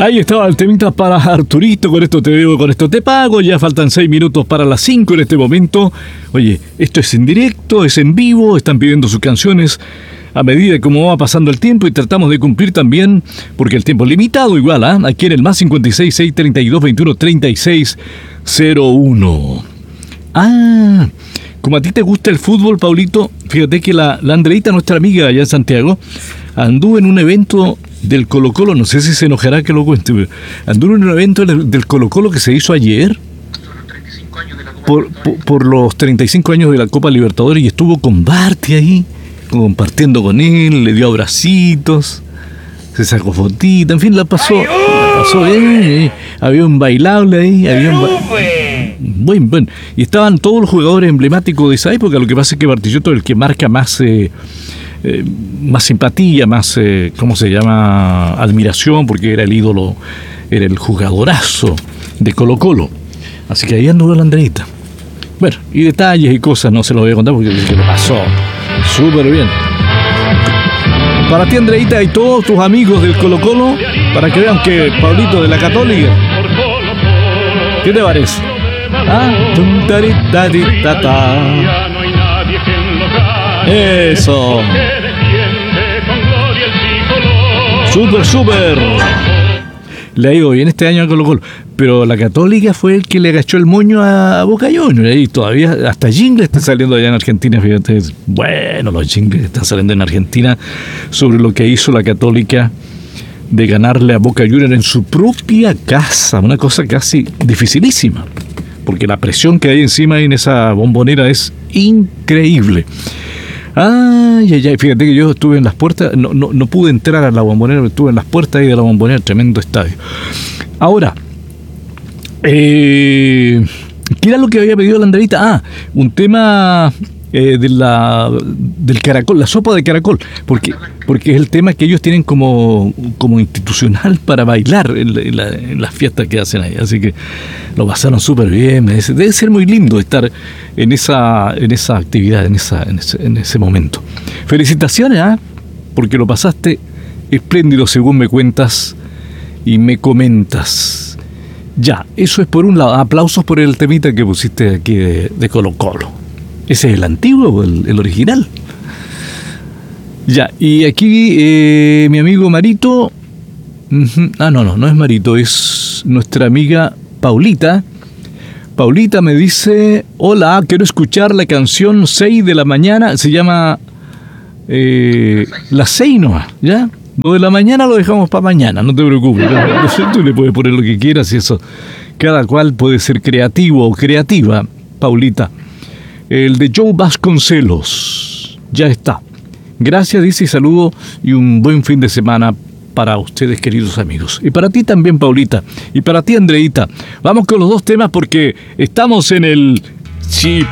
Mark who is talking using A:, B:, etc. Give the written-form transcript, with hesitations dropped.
A: Ahí estaba el temita para Arturito. Con esto te veo, con esto te pago. Ya faltan 6 minutos para las 5 en este momento. Oye, esto es en directo, es en vivo. Están pidiendo sus canciones a medida como va pasando el tiempo y tratamos de cumplir también, porque el tiempo es limitado igual, ¿ah? Aquí en el más 56 632 21 36 01. Ah, como a ti te gusta el fútbol, Paulito, fíjate que la Andreita, nuestra amiga allá en Santiago, anduvo en un evento del Colo-Colo, no sé si se enojará que lo cuente, pero anduvo en un evento del Colo-Colo que se hizo ayer por los 35 años de la Copa Libertadores, y estuvo con Barty ahí, compartiendo con él, le dio abracitos, se sacó fotita, en fin, la pasó bien, había un bailable ahí, bueno, y estaban todos los jugadores emblemáticos de esa época. Lo que pasa es que Bartillotto es el que marca más simpatía, más, ¿cómo se llama?, admiración, porque era el ídolo, era el jugadorazo de Colo-Colo. Así que ahí anduvo la Andreita. Bueno, y detalles y cosas no se los voy a contar porque lo pasó súper bien. Para ti, Andreita, y todos tus amigos del Colo-Colo, para que vean que Pablito de la Católica. ¿Qué te parece? Eso. Súper. Le ha ido bien este año a Colo-Colo, pero la Católica fue el que le agachó el moño a Boca Juniors, y todavía hasta jingles está saliendo allá en Argentina, fíjate. Bueno, los jingles están saliendo en Argentina sobre lo que hizo la Católica de ganarle a Boca Juniors en su propia casa, una cosa casi dificilísima, porque la presión que hay encima en esa Bombonera es increíble. Ay, fíjate que yo estuve en las puertas, no pude entrar a la Bombonera, pero estuve en las puertas ahí de la Bombonera, tremendo estadio. Ahora, ¿qué era lo que había pedido la Andreita? Un tema del caracol, la sopa de caracol, porque es el tema que ellos tienen como institucional para bailar en las fiestas que hacen ahí. Así que lo pasaron súper bien. Debe ser muy lindo estar en esa actividad, en ese momento. Felicitaciones, porque lo pasaste espléndido, según me cuentas y me comentas. Ya, eso es por un lado. Aplausos por el temita que pusiste aquí de Colo-Colo. ¿Ese es el antiguo o el original? Ya, y aquí mi amigo Marito. No es Marito, es nuestra amiga Paulita. Paulita me dice: hola, quiero escuchar la canción 6 de la mañana. Se llama las 6 nomás, ¿ya? Lo de la mañana lo dejamos para mañana, no te preocupes. Tú le puedes poner lo que quieras y eso. Cada cual puede ser creativo o creativa, Paulita. El de Joe Vasconcelos. Ya está. Gracias, dice, y saludo y un buen fin de semana para ustedes, queridos amigos. Y para ti también, Paulita. Y para ti, Andreita. Vamos con los dos temas porque estamos en el Chip